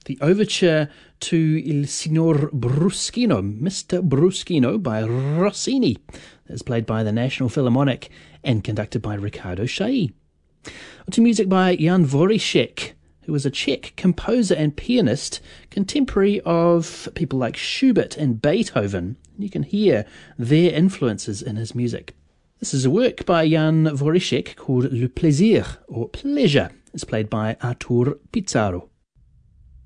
the overture to Il Signor Bruschino, Mr. Bruschino by Rossini. That's played by the National Philharmonic and conducted by Riccardo Chailly. To music by Jan Dvořák, who was a Czech composer and pianist, contemporary of people like Schubert and Beethoven. You can hear their influences in his music. This is a work by Jan Dvořák called Le Plaisir, or Pleasure. It's played by Artur Pizarro.